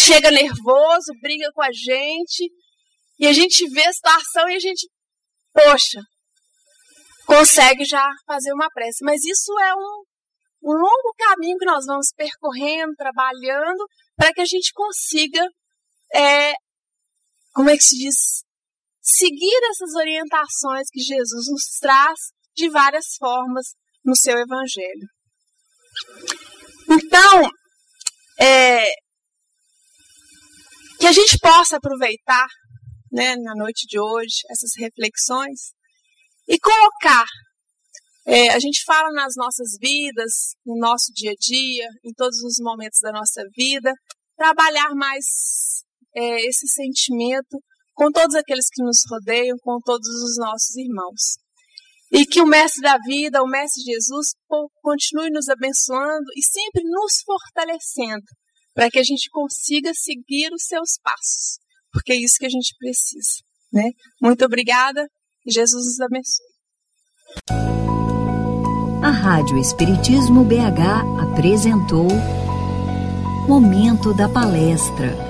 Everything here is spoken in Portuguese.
chega nervoso, briga com a gente, e a gente vê a situação e a gente, poxa, consegue já fazer uma prece. Mas isso é um longo caminho que nós vamos percorrendo, trabalhando, para que a gente consiga, como é que se diz, seguir essas orientações que Jesus nos traz de várias formas no seu Evangelho. Então, que a gente possa aproveitar, né, na noite de hoje, essas reflexões e colocar, a gente fala nas nossas vidas, no nosso dia a dia, em todos os momentos da nossa vida, trabalhar mais esse sentimento com todos aqueles que nos rodeiam, com todos os nossos irmãos. E que o Mestre da vida, o Mestre Jesus, continue nos abençoando e sempre nos fortalecendo, para que a gente consiga seguir os seus passos, porque é isso que a gente precisa, né? Muito obrigada e Jesus nos abençoe. A Rádio Espiritismo BH apresentou Momento da Palestra.